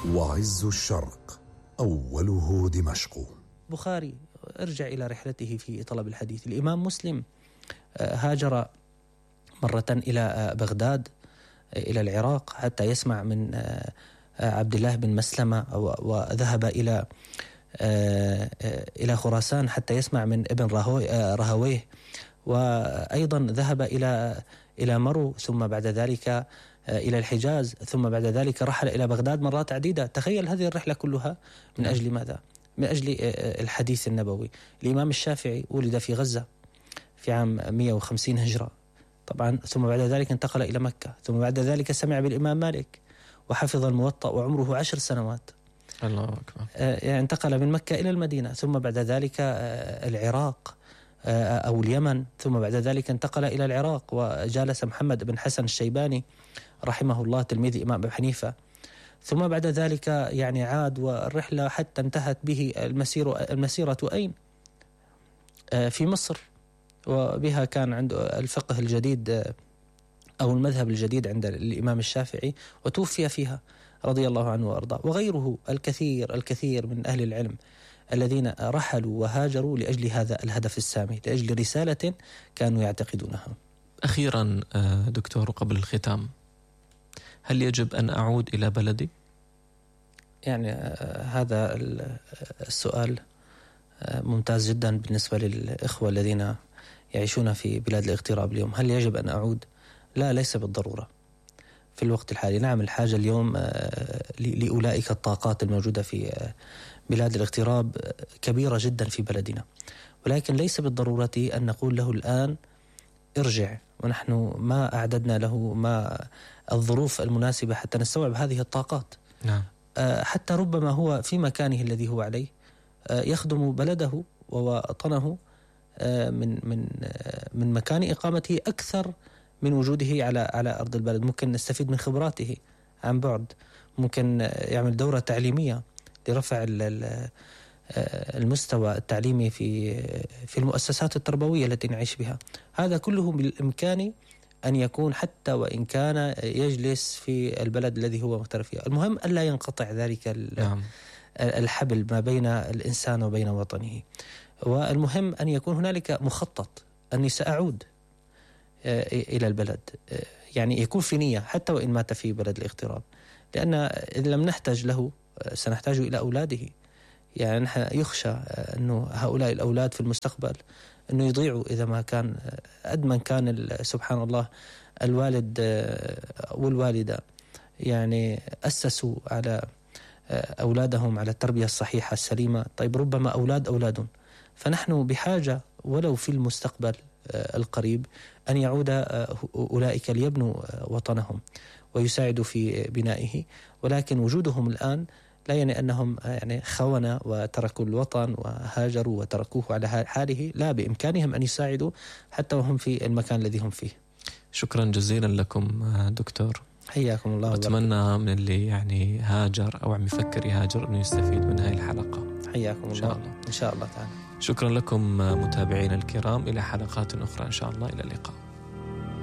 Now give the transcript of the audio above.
وعز الشرق أوله دمشق. بخاري ارجع إلى رحلته في طلب الحديث. الإمام مسلم هاجر مرة إلى بغداد إلى العراق حتى يسمع من عبد الله بن مسلمة، وذهب إلى خراسان حتى يسمع من ابن رهويه، وأيضا ذهب إلى مرو، ثم بعد ذلك إلى الحجاز، ثم بعد ذلك رحل إلى بغداد مرات عديدة. تخيل هذه الرحلة كلها من أجل ماذا؟ من أجل الحديث النبوي. الإمام الشافعي ولد في غزة في عام 150 هجرة طبعا، ثم بعد ذلك انتقل إلى مكة، ثم بعد ذلك سمع بالإمام مالك وحفظ الموطأ وعمره 10 سنوات. الله أكبر. انتقل من مكة إلى المدينة، ثم بعد ذلك العراق أو اليمن، ثم بعد ذلك انتقل إلى العراق وجالس محمد بن حسن الشيباني رحمه الله تلميذ الإمام أبي حنيفة، ثم بعد ذلك عاد، والرحلة حتى انتهت به المسيرة أين؟ في مصر، وبها كان عنده الفقه الجديد أو المذهب الجديد عند الإمام الشافعي، وتوفي فيها رضي الله عنه وأرضاه. وغيره الكثير من أهل العلم الذين رحلوا وهاجروا لأجل هذا الهدف السامي، لأجل رسالة كانوا يعتقدونها. أخيرا دكتور، قبل الختام، هل يجب أن أعود إلى بلدي؟ هذا السؤال ممتاز جدا بالنسبة للإخوة الذين يعيشون في بلاد الاغتراب اليوم. هل يجب أن أعود؟ لا، ليس بالضرورة في الوقت الحالي. نعم، الحاجة اليوم لأولئك الطاقات الموجودة في بلاد الاغتراب كبيرة جدا في بلدنا، ولكن ليس بالضرورة أن نقول له الآن ارجع، ونحن ما أعددنا له ما الظروف المناسبة حتى نستوعب هذه الطاقات. نعم. حتى ربما هو في مكانه الذي هو عليه يخدم بلده ووطنه من مكان إقامته أكثر من وجوده على أرض البلد. ممكن نستفيد من خبراته عن بعد، ممكن يعمل دورة تعليمية لرفع المستوى التعليمي في المؤسسات التربوية التي نعيش بها. هذا كله بالإمكان أن يكون حتى وإن كان يجلس في البلد الذي هو مغترب فيه. المهم أن لا ينقطع ذلك الحبل ما بين الإنسان وبين وطنه، والمهم أن يكون هنالك مخطط أني سأعود إلى البلد، يكون في نية حتى وإن مات في بلد الاغتراب، لأن إذا لم نحتاج له سنحتاج إلى أولاده. يخشى أنه هؤلاء الأولاد في المستقبل أنه يضيعوا إذا ما كان أدمن كان سبحان الله الوالد والوالدة أسسوا على أولادهم على التربية الصحيحة السليمة. طيب ربما أولاد، فنحن بحاجة ولو في المستقبل القريب أن يعود أولئك ليبنوا وطنهم ويساعدوا في بنائه، ولكن وجودهم الآن لا يعني أنهم خونة وتركوا الوطن وهاجروا وتركوه على حاله. لا، بإمكانهم أن يساعدوا حتى وهم في المكان الذي هم فيه. شكرا جزيلا لكم دكتور، حياكم الله. وأتمنى من اللي هاجر أو عم يفكر يهاجر أنه يستفيد من هاي الحلقة. حياكم الله إن شاء الله تعالى. شكرا لكم متابعينا الكرام، إلى حلقات أخرى إن شاء الله، إلى اللقاء.